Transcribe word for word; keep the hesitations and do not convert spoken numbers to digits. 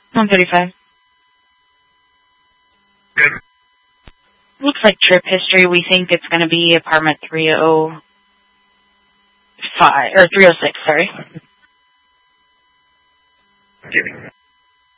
one thirty-five. Good. Looks like trip history. We think it's going to be apartment three oh five, or three oh six, sorry. Giving.